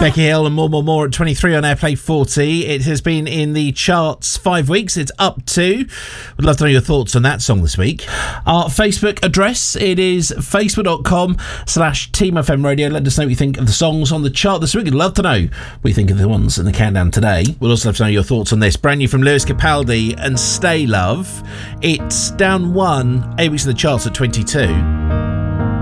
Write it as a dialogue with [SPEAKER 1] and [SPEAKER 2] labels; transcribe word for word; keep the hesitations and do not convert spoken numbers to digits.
[SPEAKER 1] Becky Hill and More More More at twenty-three on Airplay forty. It has been in the charts five weeks. It's up to. Would love to know your thoughts on that song this week. Our Facebook address, it is facebook.com slash Team FM Radio. Let us know what you think of the songs on the chart this week. I'd love to know what you think of the ones in the countdown today. We'll also love to know your thoughts on this. Brand new from Lewis Capaldi and Stay Love. It's down one, eight weeks in the charts at twenty-two.